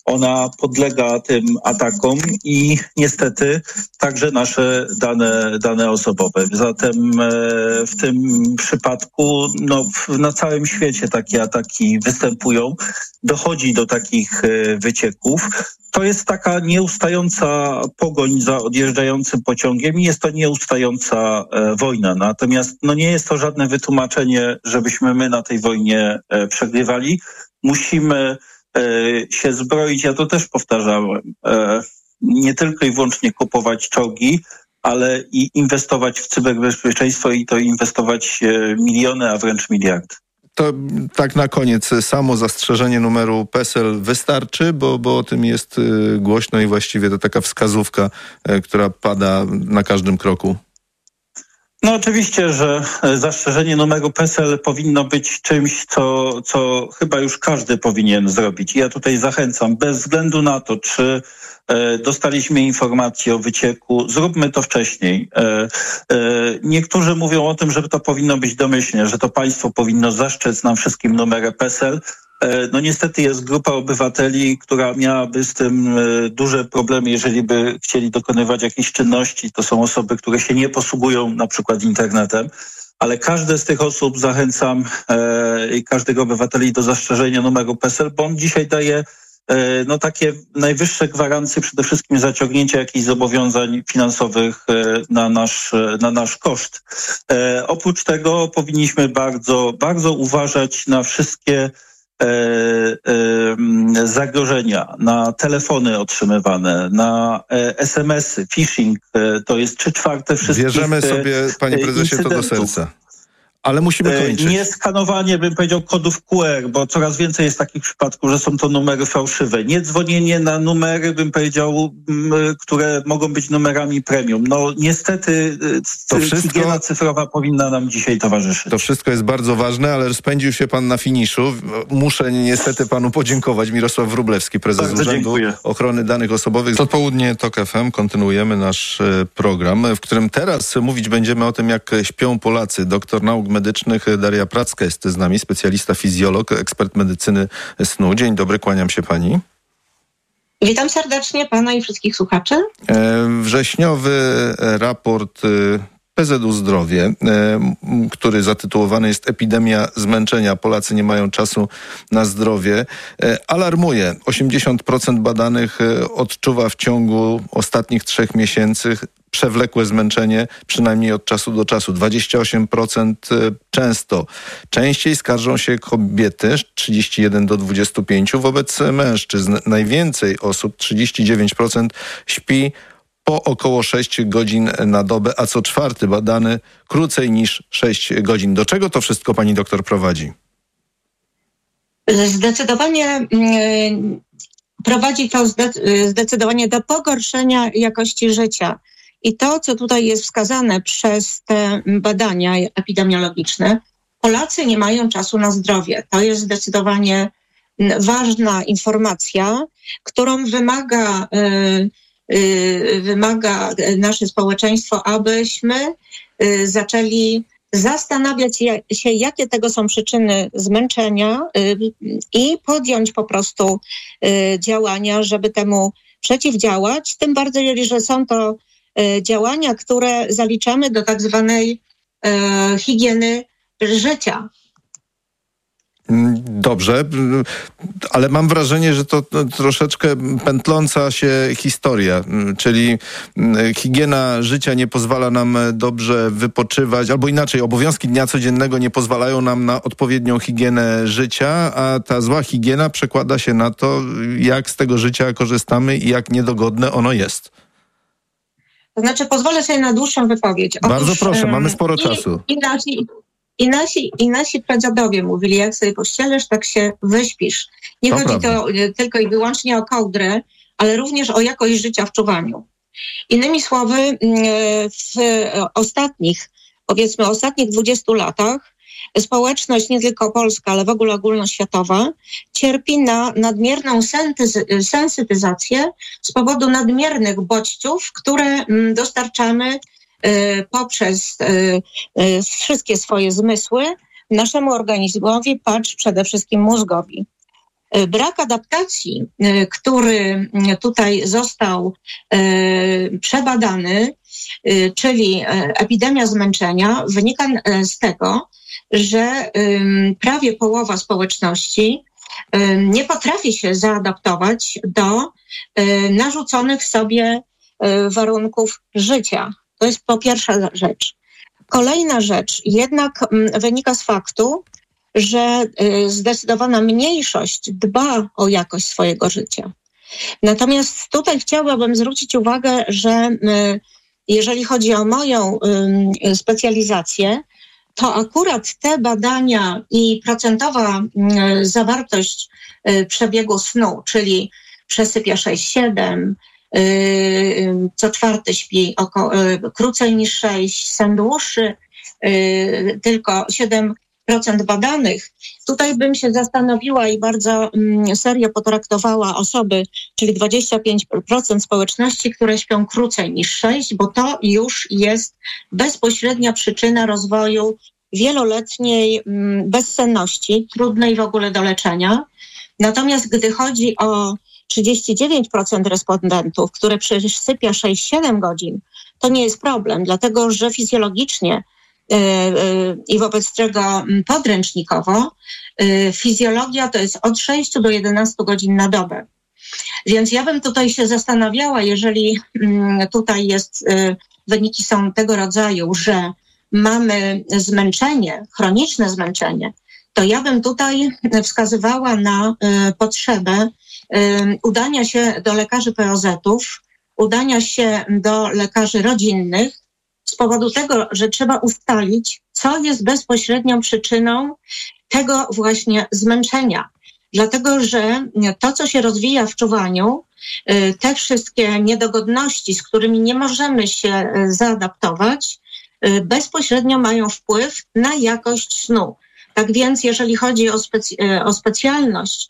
ona podlega tym atakom i niestety także nasze dane, dane osobowe. Zatem w tym przypadku no, na całym świecie takie ataki występują. Dochodzi do takich wycieków. To jest taka nieustająca pogoń za odjeżdżającym pociągiem i jest to nieustająca e, wojna. Natomiast no, nie jest to żadne wytłumaczenie, żebyśmy my na tej wojnie e, przegrywali. Musimy e, się zbroić, ja to też powtarzałem, e, nie tylko i wyłącznie kupować czołgi, ale i inwestować w cyberbezpieczeństwo i to inwestować e, miliony, a wręcz miliardy. To tak na koniec, samo zastrzeżenie numeru P E S E L wystarczy, bo, bo o tym jest głośno i właściwie to taka wskazówka, która pada na każdym kroku. No oczywiście, że zastrzeżenie numeru P E S E L powinno być czymś, co, co chyba już każdy powinien zrobić. I ja tutaj zachęcam, bez względu na to, czy e, dostaliśmy informację o wycieku, zróbmy to wcześniej. E, e, niektórzy mówią o tym, że to powinno być domyślnie, że to państwo powinno zaszczec nam wszystkim numerem P E S E L. No niestety jest grupa obywateli, która miałaby z tym duże problemy, jeżeli by chcieli dokonywać jakichś czynności. To są osoby, które się nie posługują na przykład internetem, ale każde z tych osób zachęcam e, i każdego obywateli do zastrzeżenia numeru P E S E L, bo on dzisiaj daje e, no takie najwyższe gwarancje przede wszystkim zaciągnięcia jakichś zobowiązań finansowych e, na nasz, na nasz koszt. E, oprócz tego powinniśmy bardzo, bardzo uważać na wszystkie E, e, zagrożenia, na telefony otrzymywane, na e, es em esy, phishing, e, to jest trzy czwarte wszystkich Bierzemy sobie, panie prezesie, to do serca. Ale musimy kończyć. Nie skanowanie, bym powiedział, kodów Q R, bo coraz więcej jest takich przypadków, że są to numery fałszywe. Nie dzwonienie na numery, bym powiedział, które mogą być numerami premium. No niestety to wszystko, higiena cyfrowa powinna nam dzisiaj towarzyszyć. To wszystko jest bardzo ważne, ale rozpędził się pan na finiszu. Muszę niestety panu podziękować. Mirosław Wróblewski, prezes bardzo Urzędu dziękuję. Ochrony Danych Osobowych. To południe Tok F M. Kontynuujemy nasz program, w którym teraz mówić będziemy o tym, jak śpią Polacy. Doktor nauk medycznych Daria Pracka jest z nami, specjalista fizjolog, ekspert medycyny snu. Dzień dobry, kłaniam się pani. Witam serdecznie pana i wszystkich słuchaczy. E, wrześniowy raport P Z U Zdrowie, e, który zatytułowany jest Epidemia zmęczenia. Polacy nie mają czasu na zdrowie. E, alarmuje. osiemdziesiąt procent badanych odczuwa w ciągu ostatnich trzech miesięcy przewlekłe zmęczenie, przynajmniej od czasu do czasu. dwadzieścia osiem procent często. Częściej skarżą się kobiety, trzydzieści jeden do dwudziestu pięciu, wobec mężczyzn. Najwięcej osób, trzydzieści dziewięć procent, śpi po około sześć godzin na dobę, a co czwarty badany krócej niż sześć godzin. Do czego to wszystko pani doktor prowadzi? Zdecydowanie prowadzi to zdecydowanie do pogorszenia jakości życia. I to, co tutaj jest wskazane przez te badania epidemiologiczne, Polacy nie mają czasu na zdrowie. To jest zdecydowanie ważna informacja, którą wymaga, yy, wymaga nasze społeczeństwo, abyśmy yy, zaczęli zastanawiać się, jakie tego są przyczyny zmęczenia yy, i podjąć po prostu yy, działania, żeby temu przeciwdziałać. Tym bardziej, że są to działania, które zaliczamy do tak zwanej e, higieny życia. Dobrze, ale mam wrażenie, że to troszeczkę pętląca się historia, czyli higiena życia nie pozwala nam dobrze wypoczywać, albo inaczej, obowiązki dnia codziennego nie pozwalają nam na odpowiednią higienę życia, a ta zła higiena przekłada się na to, jak z tego życia korzystamy i jak niedogodne ono jest. To znaczy, pozwolę sobie na dłuższą wypowiedź. Otóż, bardzo proszę, mamy sporo i, czasu. I nasi, i, nasi, I nasi pradziadowie mówili, jak sobie pościelesz, tak się wyśpisz. Nie to chodzi prawda. to tylko i wyłącznie o kołdrę, ale również o jakość życia w czuwaniu. Innymi słowy, w ostatnich, powiedzmy, ostatnich dwudziestu latach społeczność, nie tylko polska, ale w ogóle ogólnoświatowa, cierpi na nadmierną sentyzy- sensytyzację z powodu nadmiernych bodźców, które dostarczamy y, poprzez y, y, wszystkie swoje zmysły naszemu organizmowi, patrz przede wszystkim mózgowi. Brak adaptacji, który tutaj został przebadany, czyli epidemia zmęczenia, wynika z tego, że prawie połowa społeczności nie potrafi się zaadaptować do narzuconych sobie warunków życia. To jest po pierwsza rzecz. Kolejna rzecz jednak wynika z faktu, że zdecydowana mniejszość dba o jakość swojego życia. Natomiast tutaj chciałabym zwrócić uwagę, że jeżeli chodzi o moją specjalizację, to akurat te badania i procentowa zawartość przebiegu snu, czyli przesypia sześć siedem, co czwarty śpi około, krócej niż sześć, sen dłuższy, tylko siedem procent badanych. Tutaj bym się zastanowiła i bardzo serio potraktowała osoby, czyli dwadzieścia pięć procent społeczności, które śpią krócej niż sześć, bo to już jest bezpośrednia przyczyna rozwoju wieloletniej bezsenności, trudnej w ogóle do leczenia. Natomiast gdy chodzi o trzydzieści dziewięć procent respondentów, które przesypia sześć siedem godzin, to nie jest problem, dlatego że fizjologicznie yy, yy, i wobec czego podręcznikowo yy, fizjologia to jest od sześciu do jedenastu godzin na dobę. Więc ja bym tutaj się zastanawiała, jeżeli yy, tutaj jest, yy, wyniki są tego rodzaju, że mamy zmęczenie, chroniczne zmęczenie, to ja bym tutaj wskazywała na y, potrzebę y, udania się do lekarzy P O Z-ów, udania się do lekarzy rodzinnych z powodu tego, że trzeba ustalić, co jest bezpośrednią przyczyną tego właśnie zmęczenia. Dlatego, że to, co się rozwija w czuwaniu, y, te wszystkie niedogodności, z którymi nie możemy się zaadaptować, y, bezpośrednio mają wpływ na jakość snu. Tak więc, jeżeli chodzi o, specy- o specjalność,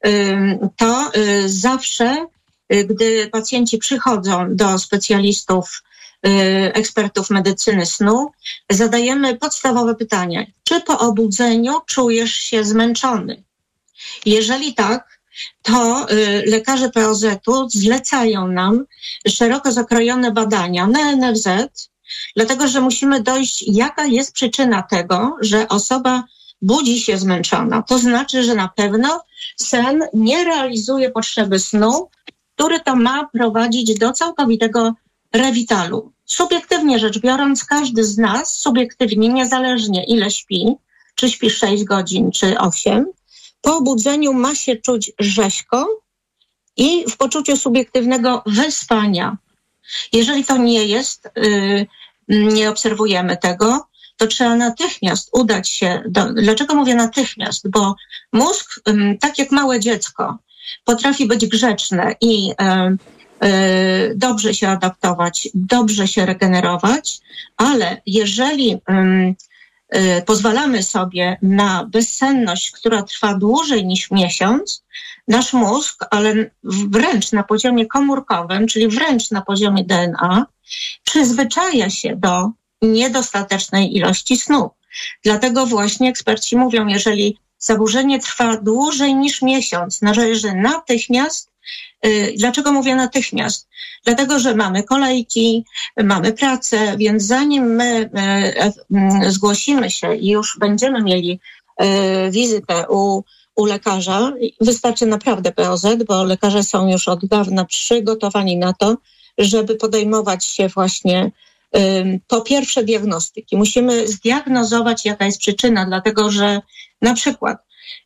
to zawsze, gdy pacjenci przychodzą do specjalistów, ekspertów medycyny snu, zadajemy podstawowe pytanie. Czy po obudzeniu czujesz się zmęczony? Jeżeli tak, to lekarze P O Z-u zlecają nam szeroko zakrojone badania na N F Z, dlatego że musimy dojść, jaka jest przyczyna tego, że osoba budzi się zmęczona. To znaczy, że na pewno sen nie realizuje potrzeby snu, który to ma prowadzić do całkowitego rewitalu. Subiektywnie rzecz biorąc, każdy z nas, subiektywnie, niezależnie ile śpi, czy śpi sześć godzin, czy osiem, po obudzeniu ma się czuć rzeźko i w poczuciu subiektywnego wyspania. Jeżeli to nie jest, yy, nie obserwujemy tego, to trzeba natychmiast udać się do... Dlaczego mówię natychmiast? Bo mózg, tak jak małe dziecko, potrafi być grzeczne i e, e, dobrze się adaptować, dobrze się regenerować, ale jeżeli e, e, pozwalamy sobie na bezsenność, która trwa dłużej niż miesiąc, nasz mózg, ale wręcz na poziomie komórkowym, czyli wręcz na poziomie D N A, przyzwyczaja się do niedostatecznej ilości snu. Dlatego właśnie eksperci mówią, jeżeli zaburzenie trwa dłużej niż miesiąc, należy natychmiast. Yy, dlaczego mówię natychmiast? Dlatego, że mamy kolejki, mamy pracę, więc zanim my yy, yy, zgłosimy się i już będziemy mieli yy, wizytę u, u lekarza, wystarczy naprawdę P O Z, bo lekarze są już od dawna przygotowani na to, żeby podejmować się właśnie po pierwsze diagnostyki. Musimy zdiagnozować, jaka jest przyczyna, dlatego że na przykład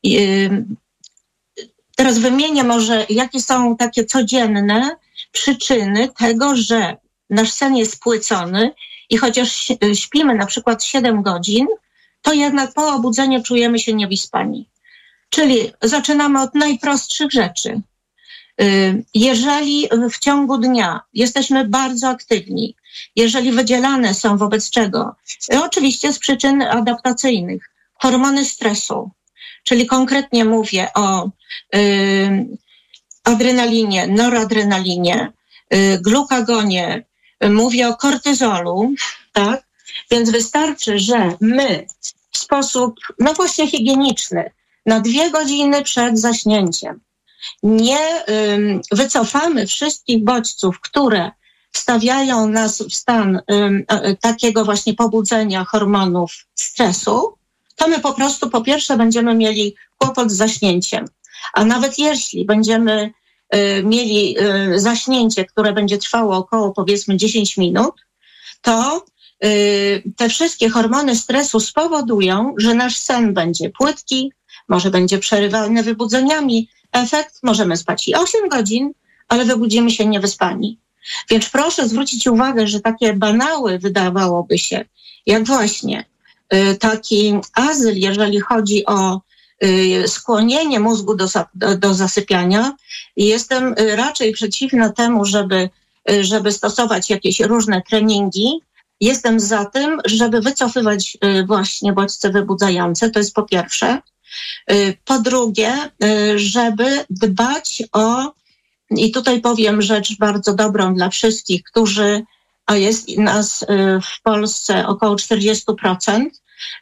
teraz wymienię może, jakie są takie codzienne przyczyny tego, że nasz sen jest spłycony i chociaż śpimy na przykład siedem godzin, to jednak po obudzeniu czujemy się niewyspani. Czyli zaczynamy od najprostszych rzeczy. Jeżeli w ciągu dnia jesteśmy bardzo aktywni, jeżeli wydzielane są wobec czego, oczywiście z przyczyn adaptacyjnych, hormony stresu, czyli konkretnie mówię o y, adrenalinie, noradrenalinie, y, glukagonie, y, mówię o kortyzolu, tak? Więc wystarczy, że my w sposób, no właśnie higieniczny, na dwie godziny przed zaśnięciem nie ym, wycofamy wszystkich bodźców, które wstawiają nas w stan ym, y, takiego właśnie pobudzenia hormonów stresu, to my po prostu po pierwsze będziemy mieli kłopot z zaśnięciem. A nawet jeśli będziemy y, mieli y, zaśnięcie, które będzie trwało około powiedzmy dziesięć minut, to y, te wszystkie hormony stresu spowodują, że nasz sen będzie płytki, może będzie przerywany wybudzeniami. Efekt, możemy spać i osiem godzin, ale wybudzimy się niewyspani. Więc proszę zwrócić uwagę, że takie banały wydawałoby się, jak właśnie y, taki azyl, jeżeli chodzi o y, skłonienie mózgu do, do, do zasypiania. Jestem y, raczej przeciwna temu, żeby, y, żeby stosować jakieś różne treningi. Jestem za tym, żeby wycofywać y, właśnie bodźce wybudzające, to jest po pierwsze. Po drugie, żeby dbać o, i tutaj powiem rzecz bardzo dobrą dla wszystkich, którzy, a jest nas w Polsce około czterdzieści procent,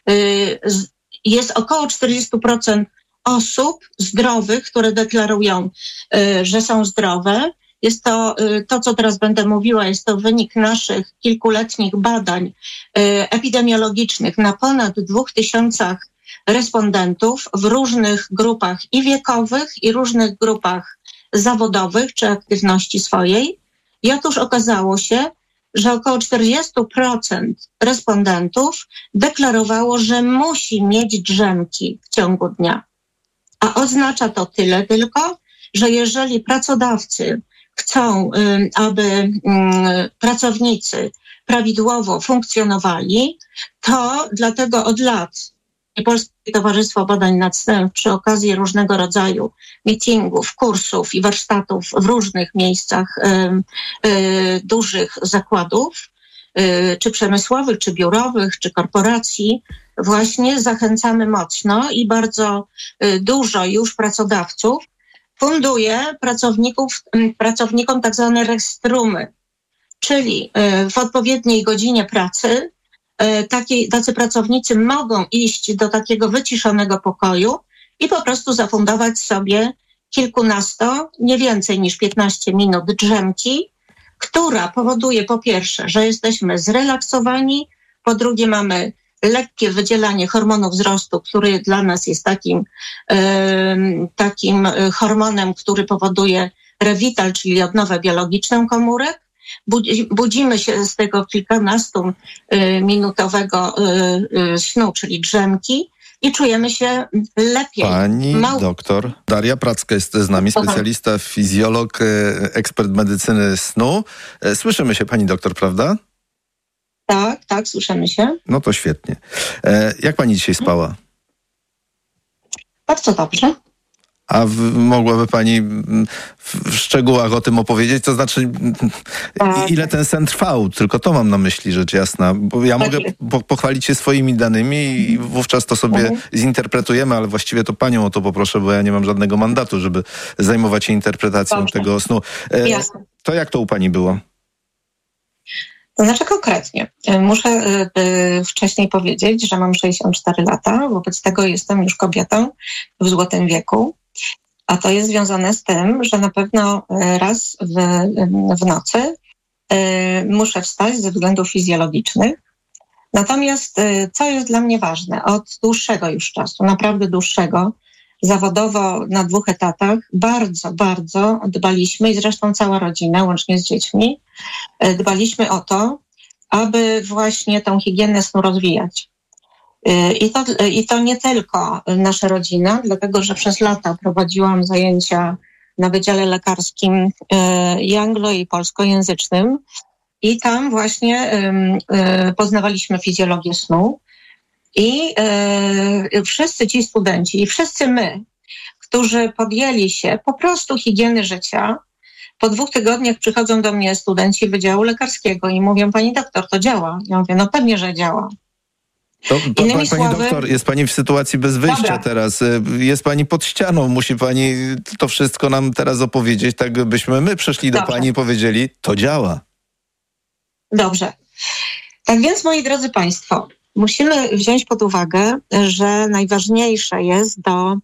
jest około czterdzieści procent osób zdrowych, które deklarują, że są zdrowe. Jest to, to co teraz będę mówiła, jest to wynik naszych kilkuletnich badań epidemiologicznych na ponad dwóch tysiącach respondentów w różnych grupach i wiekowych, i różnych grupach zawodowych czy aktywności swojej. I otóż okazało się, że około czterdzieści procent respondentów deklarowało, że musi mieć drzemki w ciągu dnia. A oznacza to tyle tylko, że jeżeli pracodawcy chcą, aby pracownicy prawidłowo funkcjonowali, to dlatego od lat Polskie Towarzystwo Badań nad Snem przy okazji różnego rodzaju meetingów, kursów i warsztatów w różnych miejscach y, y, dużych zakładów, y, czy przemysłowych, czy biurowych, czy korporacji, właśnie zachęcamy mocno i bardzo y, dużo już pracodawców funduje pracowników, y, pracownikom tak zwane restrumy, czyli y, w odpowiedniej godzinie pracy Taki, tacy pracownicy mogą iść do takiego wyciszonego pokoju i po prostu zafundować sobie kilkunasto, nie więcej niż piętnaście minut drzemki, która powoduje po pierwsze, że jesteśmy zrelaksowani, po drugie mamy lekkie wydzielanie hormonu wzrostu, który dla nas jest takim, yy, takim hormonem, który powoduje rewital, czyli odnowę biologiczną komórek. Budzimy się z tego kilkunastu minutowego snu, czyli drzemki, i czujemy się lepiej. Pani Mał... doktor Daria Pracka jest z nami, specjalista, fizjolog, ekspert medycyny snu. Słyszymy się, pani doktor, prawda? Tak, tak, słyszymy się. No to świetnie. Jak pani dzisiaj spała? Bardzo dobrze. A w, mogłaby pani w, w szczegółach o tym opowiedzieć? To znaczy, tak. Ile ten sen trwał? Tylko to mam na myśli, rzecz jasna. Bo ja tak mogę po, pochwalić się swoimi danymi i wówczas to sobie mhm. zinterpretujemy, ale właściwie to panią o to poproszę, bo ja nie mam żadnego mandatu, żeby zajmować się interpretacją Dobrze. tego snu. E, Jasne. To jak to u pani było? To znaczy konkretnie. Muszę y, wcześniej powiedzieć, że mam sześćdziesiąt cztery lata, wobec tego jestem już kobietą w złotym wieku. A to jest związane z tym, że na pewno raz w, w nocy y, muszę wstać ze względów fizjologicznych. Natomiast y, co jest dla mnie ważne, od dłuższego już czasu, naprawdę dłuższego, zawodowo na dwóch etatach, bardzo, bardzo dbaliśmy i zresztą cała rodzina, łącznie z dziećmi, y, dbaliśmy o to, aby właśnie tą higienę snu rozwijać. I to, I to nie tylko nasza rodzina, dlatego że przez lata prowadziłam zajęcia na Wydziale Lekarskim i anglo- i polskojęzycznym i tam właśnie poznawaliśmy fizjologię snu i wszyscy ci studenci i wszyscy my, którzy podjęli się po prostu higieny życia, po dwóch tygodniach przychodzą do mnie studenci Wydziału Lekarskiego i mówią: pani doktor, to działa. Ja mówię: no pewnie, że działa. To, pa, pani słowy... doktor, jest pani w sytuacji bez wyjścia Dobra. teraz. Jest pani pod ścianą. Musi pani to wszystko nam teraz opowiedzieć, tak byśmy my przyszli Dobrze. do pani i powiedzieli: to działa. Dobrze. Tak więc, moi drodzy państwo, musimy wziąć pod uwagę, że najważniejsze jest do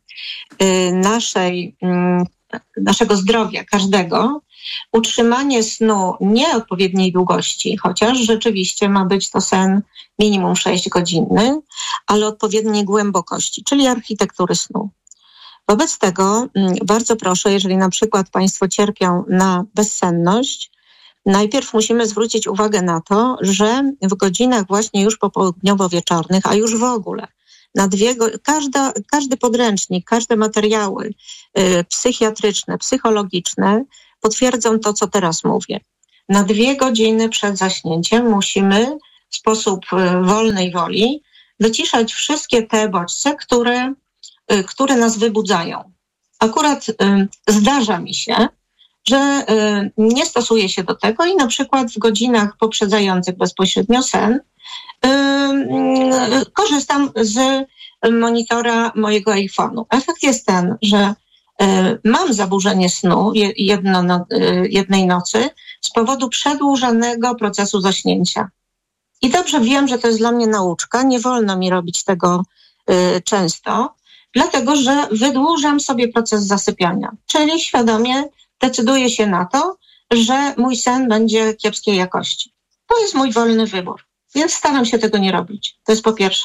naszej, naszego zdrowia każdego utrzymanie snu nieodpowiedniej długości, chociaż rzeczywiście ma być to sen minimum sześciogodzinny, ale odpowiedniej głębokości, czyli architektury snu. Wobec tego bardzo proszę, jeżeli na przykład Państwo cierpią na bezsenność, najpierw musimy zwrócić uwagę na to, że w godzinach właśnie już popołudniowo-wieczornych, a już w ogóle na dwie, każda, każdy podręcznik, każde materiały y, psychiatryczne, psychologiczne potwierdzą to, co teraz mówię. Na dwie godziny przed zaśnięciem musimy w sposób y, wolnej woli wyciszać wszystkie te bodźce, które, y, które nas wybudzają. Akurat y, zdarza mi się, że y, nie stosuję się do tego i na przykład w godzinach poprzedzających bezpośrednio sen y, y, korzystam z monitora mojego iPhone'u. Efekt jest ten, że y, mam zaburzenie snu jedno, no, y, jednej nocy z powodu przedłużonego procesu zaśnięcia. I dobrze wiem, że to jest dla mnie nauczka, nie wolno mi robić tego y, często, dlatego że wydłużam sobie proces zasypiania, czyli świadomie decyduję się na to, że mój sen będzie kiepskiej jakości. To jest mój wolny wybór, więc staram się tego nie robić. To jest po pierwsze.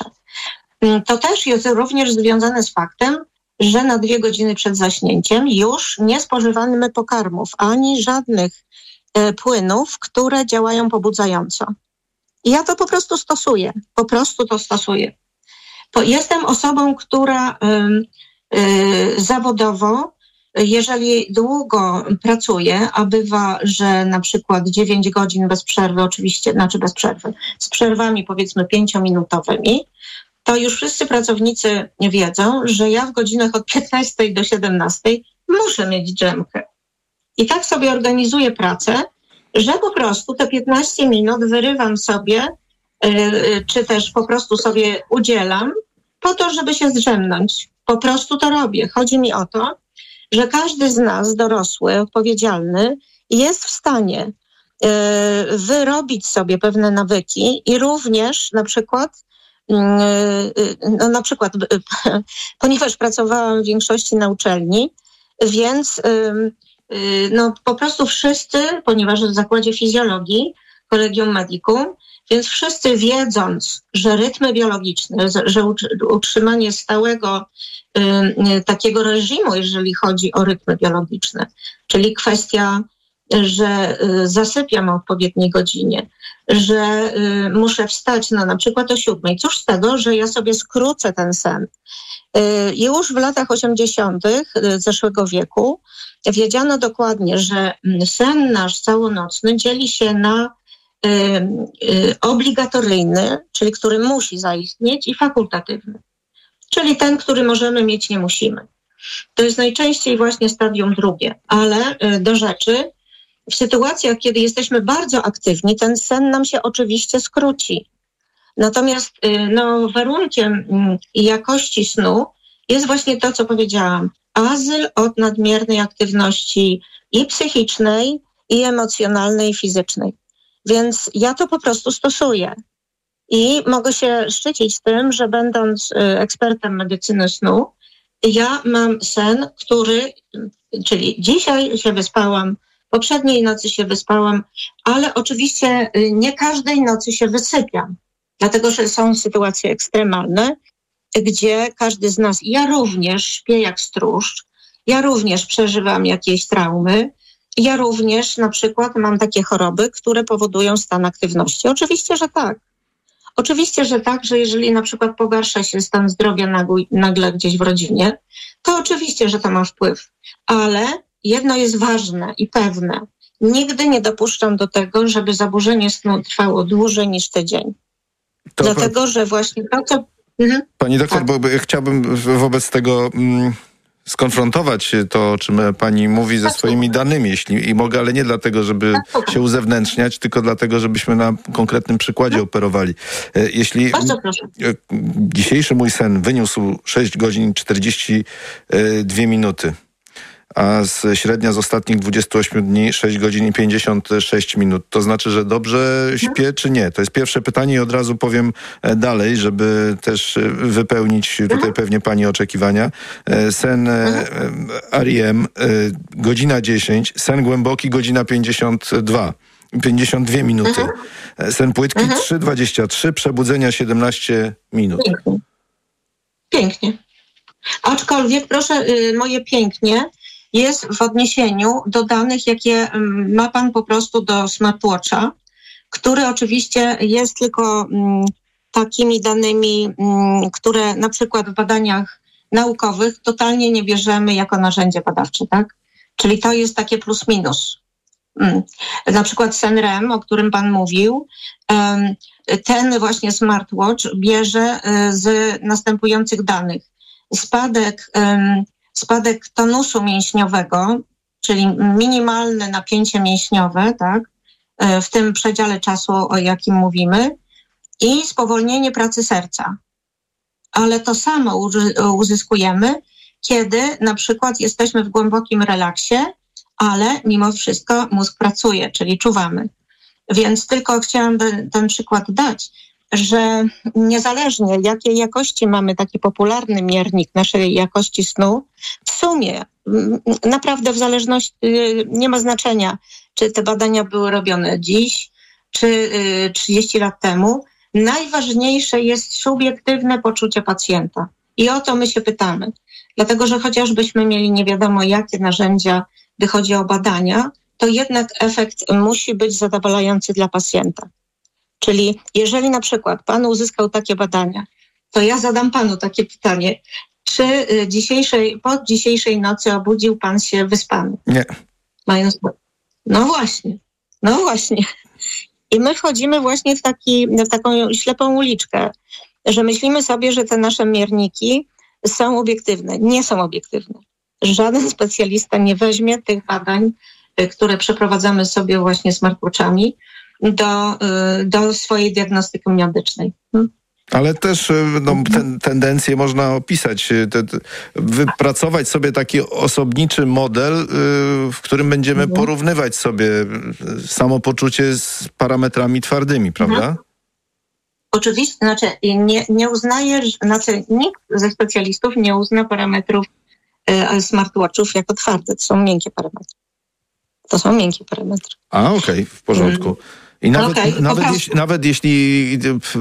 To też jest również związane z faktem, że na dwie godziny przed zaśnięciem już nie spożywamy pokarmów, ani żadnych e, płynów, które działają pobudzająco. I ja to po prostu stosuję. Po prostu to stosuję. To jestem osobą, która y, y, zawodowo, jeżeli długo pracuję, a bywa, że na przykład dziewięć godzin bez przerwy, oczywiście, znaczy bez przerwy, z przerwami powiedzmy pięciominutowymi, to już wszyscy pracownicy wiedzą, że ja w godzinach od piętnastej do siedemnastej muszę mieć drzemkę. I tak sobie organizuję pracę, że po prostu te piętnaście minut wyrywam sobie, yy, czy też po prostu sobie udzielam po to, żeby się zdrzemnąć. Po prostu to robię. Chodzi mi o to, że każdy z nas, dorosły, odpowiedzialny, jest w stanie y, wyrobić sobie pewne nawyki i również na przykład, y, y, no na przykład, y, ponieważ pracowałam w większości na uczelni, więc y, y, no po prostu wszyscy, ponieważ w zakładzie fizjologii, Collegium Medicum, więc wszyscy wiedząc, że rytmy biologiczne, że utrzymanie stałego y, takiego reżimu, jeżeli chodzi o rytmy biologiczne, czyli kwestia, że y, zasypiam o odpowiedniej godzinie, że y, muszę wstać na, na przykład o siódmej. Cóż z tego, że ja sobie skrócę ten sen. Y, już w latach osiemdziesiątych zeszłego wieku wiedziano dokładnie, że sen nasz całonocny dzieli się na Y, y, obligatoryjny, czyli który musi zaistnieć, i fakultatywny, czyli ten, który możemy mieć, nie musimy. To jest najczęściej właśnie stadium drugie, ale y, do rzeczy, w sytuacjach, kiedy jesteśmy bardzo aktywni, ten sen nam się oczywiście skróci. Natomiast y, no, warunkiem y, jakości snu jest właśnie to, co powiedziałam, azyl od nadmiernej aktywności i psychicznej, i emocjonalnej, i fizycznej. Więc ja to po prostu stosuję i mogę się szczycić tym, że będąc ekspertem medycyny snu, ja mam sen, który, czyli dzisiaj się wyspałam, poprzedniej nocy się wyspałam, ale oczywiście nie każdej nocy się wysypiam, dlatego że są sytuacje ekstremalne, gdzie każdy z nas, ja również śpię jak stróż, ja również przeżywam jakieś traumy, ja również na przykład mam takie choroby, które powodują stan aktywności. Oczywiście, że tak. Oczywiście, że tak, że jeżeli na przykład pogarsza się stan zdrowia nagły, nagle gdzieś w rodzinie, to oczywiście, że to ma wpływ. Ale jedno jest ważne i pewne. Nigdy nie dopuszczam do tego, żeby zaburzenie snu trwało dłużej niż tydzień. To Dlatego, pa... że właśnie to, co... Mhm. Pani doktor, tak. bo chciałbym wobec tego... Mm... skonfrontować to, o czym pani mówi, ze swoimi danymi, jeśli i mogę, ale nie dlatego, żeby się uzewnętrzniać, tylko dlatego, żebyśmy na konkretnym przykładzie operowali. Jeśli Bardzo proszę. Dzisiejszy mój sen wyniósł sześć godzin czterdzieści dwie minuty, a z, średnia z ostatnich dwudziestu ośmiu dni sześć godzin i pięćdziesiąt sześć minut. To znaczy, że dobrze śpię, czy nie? To jest pierwsze pytanie i od razu powiem dalej, żeby też wypełnić tutaj pewnie pani oczekiwania. Sen R E M godzina dziesięć, sen głęboki godzina pięćdziesiąt dwa. pięćdziesiąt dwie minuty. Mhm. Sen płytki mhm. trzy dwadzieścia trzy, przebudzenia siedemnaście minut. Pięknie. Pięknie. Aczkolwiek, proszę, moje pięknie jest w odniesieniu do danych, jakie ma pan po prostu do smartwatcha, który oczywiście jest tylko takimi danymi, które na przykład w badaniach naukowych totalnie nie bierzemy jako narzędzie badawcze, tak? Czyli to jest takie plus minus. Na przykład sen R E M, o którym pan mówił, ten właśnie smartwatch bierze z następujących danych. Spadek, spadek tonusu mięśniowego, czyli minimalne napięcie mięśniowe, tak, w tym przedziale czasu, o jakim mówimy, i spowolnienie pracy serca. Ale to samo uzyskujemy, kiedy na przykład jesteśmy w głębokim relaksie, ale mimo wszystko mózg pracuje, czyli czuwamy. Więc tylko chciałam ten, ten przykład dać, że niezależnie jakiej jakości mamy taki popularny miernik naszej jakości snu, w sumie naprawdę w zależności, nie ma znaczenia, czy te badania były robione dziś, czy trzydzieści lat temu. Najważniejsze jest subiektywne poczucie pacjenta. I o to my się pytamy. Dlatego, że chociażbyśmy mieli nie wiadomo jakie narzędzia, gdy chodzi o badania, to jednak efekt musi być zadowalający dla pacjenta. Czyli jeżeli na przykład pan uzyskał takie badania, to ja zadam panu takie pytanie, czy dzisiejszej, po dzisiejszej nocy obudził pan się wyspany? Nie. Mając... No właśnie, no właśnie. I my wchodzimy właśnie w, taki, w taką ślepą uliczkę, że myślimy sobie, że te nasze mierniki są obiektywne. Nie są obiektywne. Żaden specjalista nie weźmie tych badań, które przeprowadzamy sobie właśnie smartwatchami do, do swojej diagnostyki medycznej. Hmm? Ale też no, ten, tendencje można opisać, te, te, wypracować sobie taki osobniczy model, w którym będziemy mhm. porównywać sobie samopoczucie z parametrami twardymi, prawda? Mhm. Oczywiście, znaczy nie, nie uznaję, znaczy nikt ze specjalistów nie uzna parametrów e, smartwatchów jako twarde. To są miękkie parametry. To są miękkie parametry. A, okej, okay, w porządku. I nawet, okay, nawet, jeśli, nawet jeśli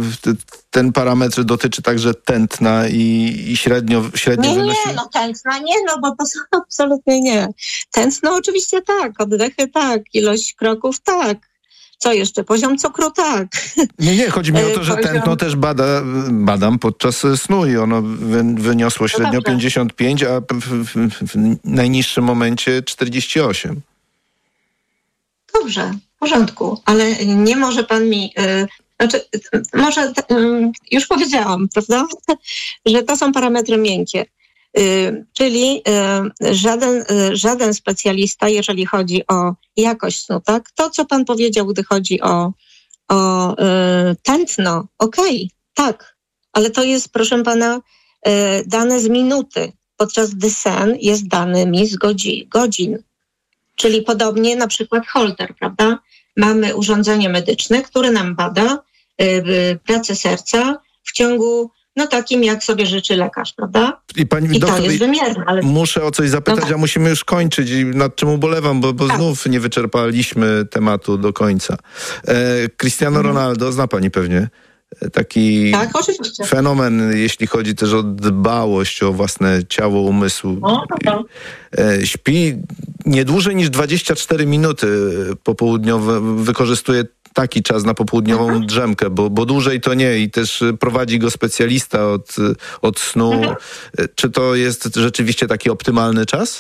ten parametr dotyczy także tętna i, i średnio, średnio Nie, wymyśl... nie, no tętna nie, no bo to są absolutnie nie. Tętno oczywiście tak, oddechy tak, ilość kroków tak. Co jeszcze? Poziom cukru tak. Nie, nie, chodzi mi o to, że Poziom... tętno też bada, badam podczas snu i ono wy, wyniosło średnio pięćdziesiąt pięć, a w, w, w najniższym momencie czterdzieści osiem. Dobrze, w porządku, ale nie może pan mi... Yy, znaczy, może yy, już powiedziałam, prawda, że to są parametry miękkie. Yy, czyli yy, żaden, yy, żaden specjalista, jeżeli chodzi o jakość snu, tak? To, co pan powiedział, gdy chodzi o, o yy, tętno, okej, okay, tak, ale to jest, proszę pana, yy, dane z minuty, podczas gdy sen jest danymi z godzin. godzin. Czyli podobnie na przykład Holter, prawda? Mamy urządzenie medyczne, które nam bada yy, pracę serca w ciągu no takim, jak sobie życzy lekarz, prawda? I, pani I doktor, to jest wymierne. Ale... Muszę o coś zapytać, no tak. A musimy już kończyć i nad czym ubolewam, bo, bo tak. znów nie wyczerpaliśmy tematu do końca. E, Cristiano mhm. Ronaldo, zna pani pewnie, taki tak, oczywiście. fenomen, jeśli chodzi też o dbałość o własne ciało, umysł. O, no. e, śpi nie dłużej niż dwadzieścia cztery minuty popołudniowe, wykorzystuje taki czas na popołudniową mhm. drzemkę, bo, bo dłużej to nie i też prowadzi go specjalista od, od snu. Mhm. Czy to jest rzeczywiście taki optymalny czas?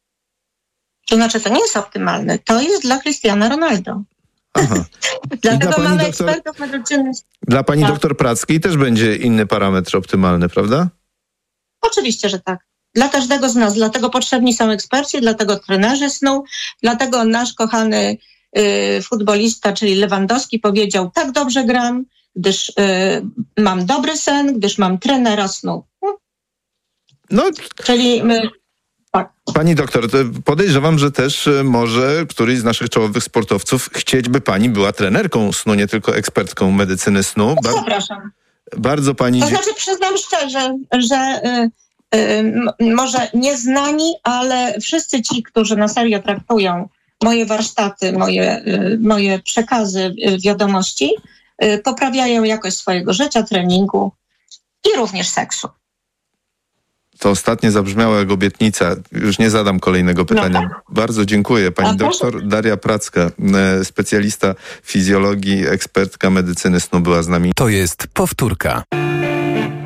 To znaczy, to nie jest optymalny. To jest dla Cristiano Ronaldo. Aha. Dlatego dla mamy doktor, ekspertów medycyny. Dla pani tak. doktor Prackiej też będzie inny parametr optymalny, prawda? Oczywiście, że tak. Dla każdego z nas. Dlatego potrzebni są eksperci, dlatego trenerzy snu, dlatego nasz kochany y, futbolista, czyli Lewandowski, powiedział, tak dobrze gram, gdyż y, mam dobry sen, gdyż mam trenera snu. No. Czyli my... Tak. Pani doktor, podejrzewam, że też może któryś z naszych czołowych sportowców chcieć, by pani była trenerką snu, nie tylko ekspertką medycyny snu. Bar- Zapraszam. Bardzo pani... To znaczy przyznam szczerze, że y, y, może nieznani, ale wszyscy ci, którzy na serio traktują moje warsztaty, moje, y, moje przekazy, y, wiadomości, y, poprawiają jakość swojego życia, treningu i również seksu. To ostatnie zabrzmiało jak obietnica. Już nie zadam kolejnego pytania. No tak. Bardzo dziękuję. Pani A doktor proszę. Daria Pracka, specjalista fizjologii, ekspertka medycyny snu była z nami. To jest powtórka.